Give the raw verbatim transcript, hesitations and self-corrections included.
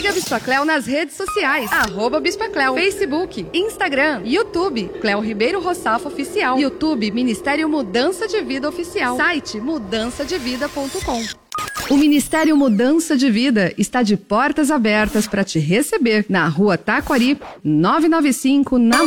Siga a Bispa Cleo nas redes sociais. Arroba Bispa Cleo. Facebook, Instagram, YouTube. Cleo Ribeiro Roçafo Oficial. YouTube Ministério Mudança de Vida Oficial. Site mudança de vida ponto com. O Ministério Mudança de Vida está de portas abertas para te receber na Rua Taquari, novecentos e noventa e cinco, na